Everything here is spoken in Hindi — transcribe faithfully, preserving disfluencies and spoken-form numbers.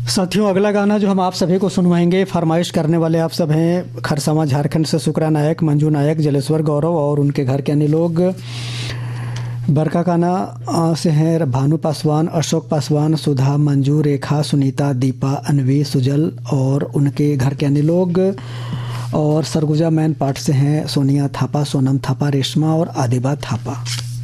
साथियों, अगला गाना जो हम आप सभी को सुनवाएंगे, फरमाइश करने वाले आप सब हैं खरसावां झारखंड से शुक्रा नायक, मंजू नायक, जलेश्वर गौरव और उनके घर के अन्य लोग। बरकाकाना से हैं भानु पासवान, अशोक पासवान, सुधा, मंजू, रेखा, सुनीता, दीपा, अनवी, सुजल और उनके घर के अन्य लोग। और सरगुजा मैन पार्ट से हैं सोनिया थापा, सोनम थापा, रेशमा और आदिबा थापा।